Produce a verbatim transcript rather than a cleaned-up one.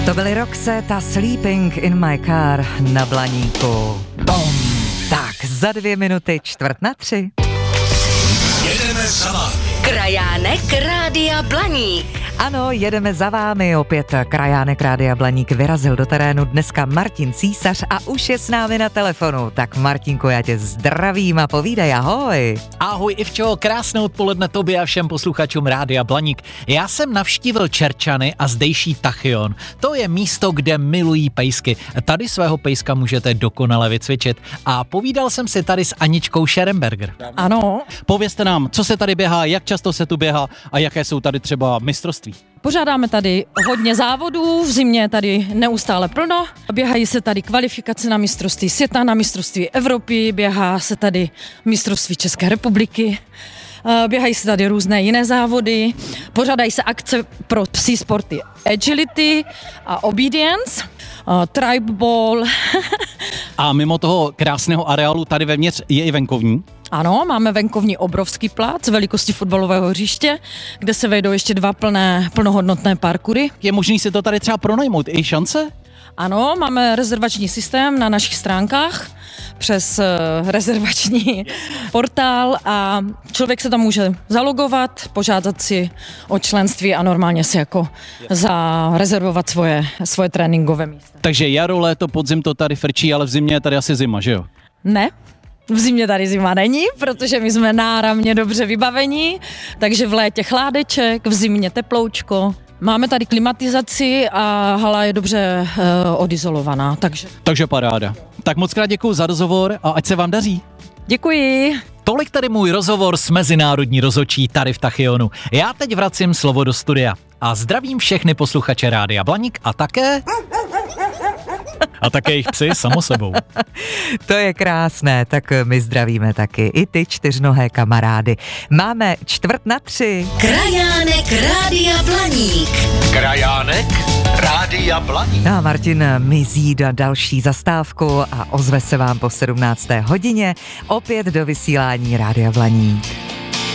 To byly Roxette a Sleeping in my car na Blaníku. Bom! Tak, za dvě minuty čtvrt na tři. Jedeme za vámi. Krajánek Rádia Blaník. Ano, jedeme za vámi, opět krajánek Rádia Blaník vyrazil do terénu dneska Martin Císař a už je s námi na telefonu. Tak Martinku, já tě zdravím a povídej, ahoj. Ahoj Ivčo, krásné odpoledne tobě a všem posluchačům Rádia Blaník. Já jsem navštívil Čerčany a zdejší Tachyon. To je místo, kde milují pejsky. Tady svého pejska můžete dokonale vycvičit. A povídal jsem si tady s Aničkou Scherenberger. Ano. Povězte nám, co se tady běhá, jak často se tu běhá a jaké jsou tady třeba mistrovství. Pořádáme tady hodně závodů, v zimě tady neustále plno. Běhají se tady kvalifikace na mistrovství světa, na mistrovství Evropy, běhá se tady mistrovství České republiky. Běhají se tady různé jiné závody, pořádají se akce pro psí sporty agility a obedience, tribe ball. A mimo toho krásného areálu tady vevnitř je i venkovní. Ano, máme venkovní obrovský plác velikosti fotbalového hřiště, kde se vejdou ještě dva plné, plnohodnotné parkoury. Je možný si to tady třeba pronajmout, i šance? Ano, máme rezervační systém na našich stránkách přes uh, rezervační portál a člověk se tam může zalogovat, požádat si o členství a normálně si jako zarezervovat svoje, svoje tréninkové místa. Takže jaro, léto, podzim to tady frčí, ale v zimě je tady asi zima, že jo? Ne. V zimě tady zima není, protože my jsme náramně dobře vybavení, takže v létě chládeček, v zimě teploučko. Máme tady klimatizaci a hala je dobře uh, odizolovaná, takže... Takže paráda. Tak moc krát děkuju za rozhovor a ať se vám daří. Děkuji. Tolik tady můj rozhovor s mezinárodní rozhodčí tady v Tachyonu. Já teď vracím slovo do studia a zdravím všechny posluchače Rádia Blaník a také... A také jejich psy samo sebou. To je krásné, tak my zdravíme taky i ty čtyřnohé kamarády. Máme čtvrt na tři. Krajánek Rádia Blaník. Krajánek Rádia Blaník. No a Martin mizí do další zastávku a ozve se vám po sedmnácté hodině opět do vysílání Rádia Blaník.